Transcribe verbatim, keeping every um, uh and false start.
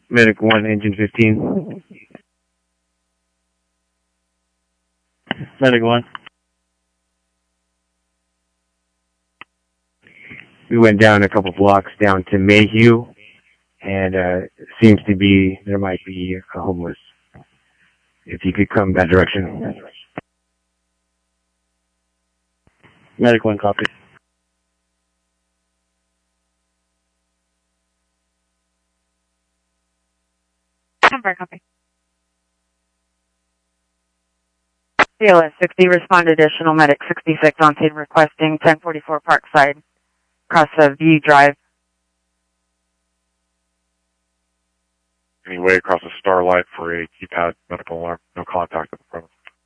Medic one, engine fifteen. Medic one. We went down a couple blocks down to Mayhew, and uh, seems to be, there might be a homeless. If you could come that direction. Medic one, copy. Number, copy. C L S sixty, respond additional medic sixty-six on scene requesting ten forty-four Parkside, across the View Drive. Anyway, across the Starlight for a keypad medical alarm. No contact at the premise.